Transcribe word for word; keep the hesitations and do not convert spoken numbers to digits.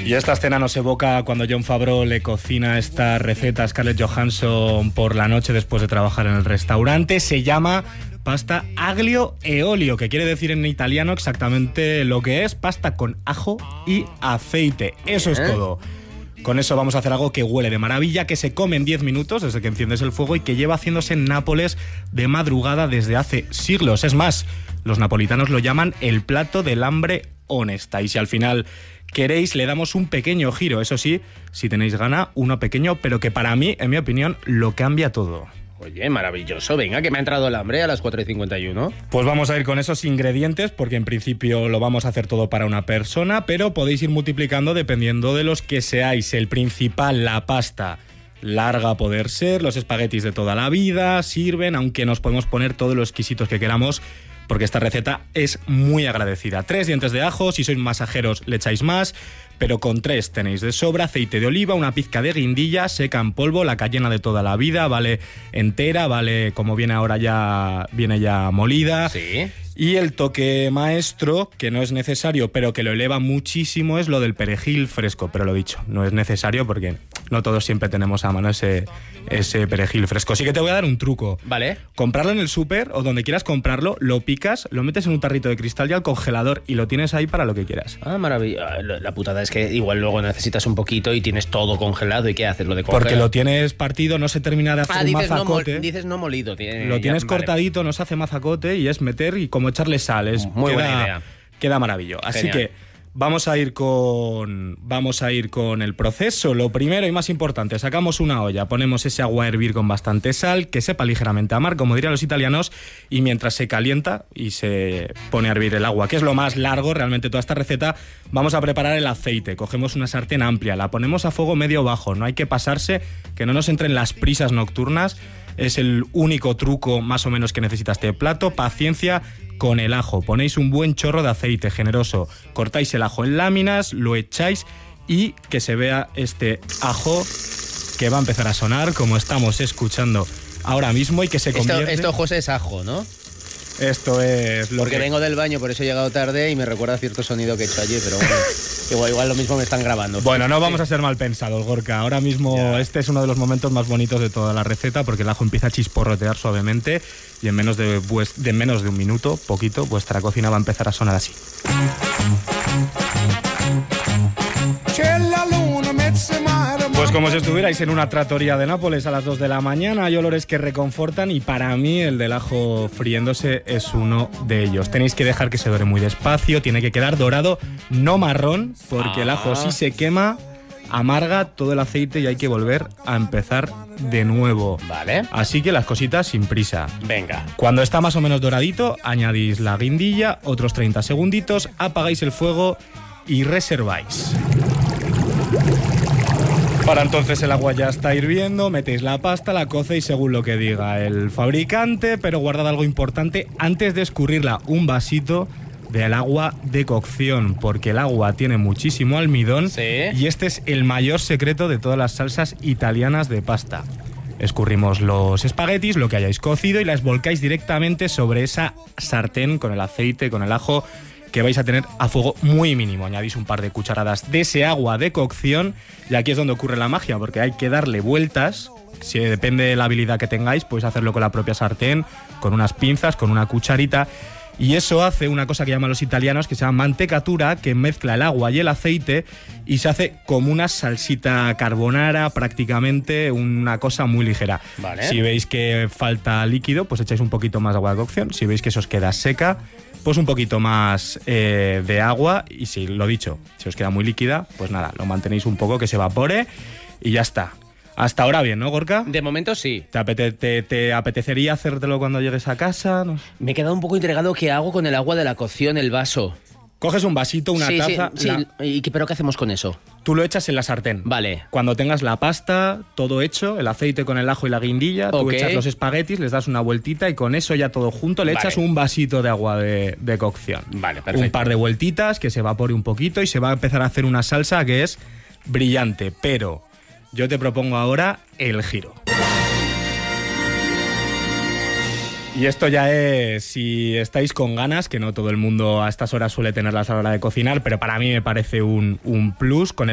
Y esta escena nos evoca cuando Jon Favreau le cocina esta receta a Scarlett Johansson por la noche después de trabajar en el restaurante. Se llama pasta aglio e olio, que quiere decir en italiano exactamente lo que es: pasta con ajo y aceite. Eso es todo. Con eso vamos a hacer algo que huele de maravilla, que se come en diez minutos desde que enciendes el fuego y que lleva haciéndose en Nápoles de madrugada desde hace siglos. Es más, los napolitanos lo llaman el plato del hambre honesta. Y si al final queréis, le damos un pequeño giro. Eso sí, si tenéis gana, uno pequeño, pero que para mí, en mi opinión, lo cambia todo. Oye, maravilloso. Venga, que me ha entrado el hambre a las cuatro y cincuenta y uno. Pues vamos a ir con esos ingredientes, porque en principio lo vamos a hacer todo para una persona, pero podéis ir multiplicando dependiendo de los que seáis. El principal, la pasta. Larga a poder ser, los espaguetis de toda la vida sirven, aunque nos podemos poner todos los exquisitos que queramos, porque esta receta es muy agradecida. Tres dientes de ajo, si sois masajeros le echáis más, pero con tres tenéis de sobra. Aceite de oliva, una pizca de guindilla seca en polvo, la cayena de toda la vida, vale entera, vale como viene ahora ya, viene ya molida. Sí. Y el toque maestro, que no es necesario, pero que lo eleva muchísimo, es lo del perejil fresco. Pero lo dicho, no es necesario porque no todos siempre tenemos a mano ese, ese perejil fresco. Así que te voy a dar un truco. Vale. Comprarlo en el súper o donde quieras comprarlo, lo picas, lo metes en un tarrito de cristal y al congelador y lo tienes ahí para lo que quieras. Ah, maravilla. La putada es que igual luego necesitas un poquito y tienes todo congelado. ¿Y qué haces? Lo de congelar. Porque lo tienes partido, no se termina de hacer ah, un dices mazacote. No, dices no molido. Tiene, lo tienes ya, cortadito, vale. No se hace mazacote y es meter y como echarle sal. Es, Muy queda, buena idea. Queda maravilloso. Así Genial. que vamos a ir con vamos a ir con el proceso. Lo primero y más importante, sacamos una olla, ponemos ese agua a hervir con bastante sal, que sepa ligeramente a mar, como dirían los italianos, y mientras se calienta y se pone a hervir el agua, que es lo más largo realmente toda esta receta, vamos a preparar el aceite. Cogemos una sartén amplia, la ponemos a fuego medio bajo, no hay que pasarse, que no nos entren las prisas nocturnas. Es el único truco más o menos que necesita este plato. Paciencia con el ajo. Ponéis un buen chorro de aceite generoso. Cortáis el ajo en láminas, lo echáis y que se vea este ajo que va a empezar a sonar como estamos escuchando ahora mismo y que se convierte... Esto, esto José, es ajo, ¿no? Esto es lo Porque que... vengo del baño, por eso he llegado tarde y me recuerda cierto sonido que he hecho allí, pero bueno, igual, igual lo mismo me están grabando. Bueno, no vamos a ser mal pensados, Gorka. Ahora mismo ya. Este es uno de los momentos más bonitos de toda la receta, porque el ajo empieza a chisporrotear suavemente y en menos de, de menos de un minuto, poquito, vuestra cocina va a empezar a sonar así. Pues como si estuvierais en una trattoria de Nápoles a las dos de la mañana, hay olores que reconfortan y para mí el del ajo friéndose es uno de ellos. Tenéis que dejar que se dore muy despacio, tiene que quedar dorado, no marrón, porque ah. el ajo si se quema, amarga todo el aceite y hay que volver a empezar de nuevo. Vale. Así que las cositas sin prisa. Venga. Cuando está más o menos doradito, añadís la guindilla, otros treinta segunditos, apagáis el fuego y reserváis. Para entonces el agua ya está hirviendo, metéis la pasta, la cocéis según lo que diga el fabricante, pero guardad algo importante antes de escurrirla, un vasito del agua de cocción, porque el agua tiene muchísimo almidón. ¿Sí? Y este es el mayor secreto de todas las salsas italianas de pasta. Escurrimos los espaguetis, lo que hayáis cocido, y las volcáis directamente sobre esa sartén con el aceite, con el ajo, que vais a tener a fuego muy mínimo. Añadís un par de cucharadas de ese agua de cocción y aquí es donde ocurre la magia, porque hay que darle vueltas. Si depende de la habilidad que tengáis, podéis hacerlo con la propia sartén, con unas pinzas, con una cucharita. Y eso hace una cosa que llaman los italianos, que se llama mantecatura, que mezcla el agua y el aceite y se hace como una salsita carbonara, prácticamente una cosa muy ligera. Vale. Si veis que falta líquido, pues echáis un poquito más de agua de cocción. Si veis que eso os queda seca, pues un poquito más eh, de agua. Y si, lo dicho, si os queda muy líquida, pues nada, lo mantenéis un poco que se evapore y ya está. Hasta ahora bien, ¿no, Gorka? De momento sí. ¿Te, apete te, te apetecería hacértelo cuando llegues a casa? No. Me he quedado un poco intrigado qué hago con el agua de la cocción, el vaso. Coges un vasito, una sí, taza... Sí, la... sí. ¿Y qué, pero qué hacemos con eso? Tú lo echas en la sartén. Vale. Cuando tengas la pasta, todo hecho, el aceite con el ajo y la guindilla, tú okay. echas los espaguetis, les das una vueltita y con eso ya todo junto le vale. echas un vasito de agua de, de cocción. Vale, perfecto. Un par de vueltitas, que se evapore un poquito y se va a empezar a hacer una salsa que es brillante, pero yo te propongo ahora el giro. Y esto ya es, si estáis con ganas, que no todo el mundo a estas horas suele tenerlas a la hora de cocinar, pero para mí me parece un, un plus, con el